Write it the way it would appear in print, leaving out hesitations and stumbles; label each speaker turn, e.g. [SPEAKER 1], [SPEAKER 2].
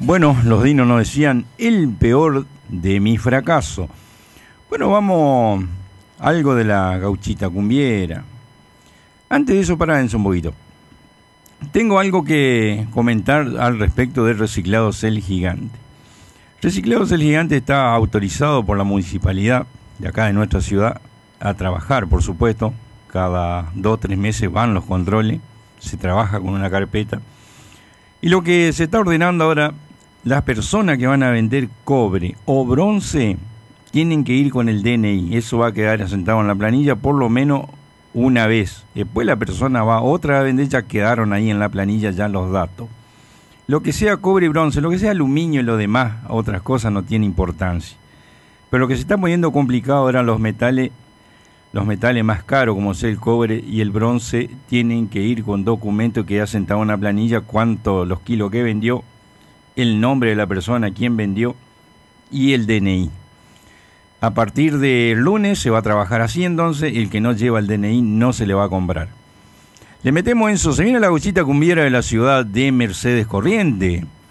[SPEAKER 1] Bueno, los dinos nos decían el peor de mi fracaso. Bueno, vamos a algo de la gauchita cumbiera. Antes de eso, parádense un poquito. Tengo algo que comentar al respecto de Reciclados El Gigante. Reciclados El Gigante está autorizado por la municipalidad de acá de nuestra ciudad a trabajar, por supuesto. Cada 2 o 3 meses van los controles, se trabaja con una carpeta. Y lo que se está ordenando ahora, las personas que van a vender cobre o bronce tienen que ir con el DNI. Eso va a quedar asentado en la planilla por lo menos una vez. Después la persona va otra vez, ya quedaron ahí en la planilla ya los datos. Lo que sea cobre y bronce, lo que sea aluminio y lo demás, otras cosas no tiene importancia. Pero lo que se está poniendo complicado ahora los metales más caros, como sea el cobre y el bronce, tienen que ir con documentos que ya sentado en una planilla, cuántos los kilos que vendió, el nombre de la persona, quién vendió y el DNI. A partir del lunes se va a trabajar así, entonces el que no lleva el DNI no se le va a comprar. Le metemos eso, se viene la gauchita cumbiera de la ciudad de Mercedes Corrientes.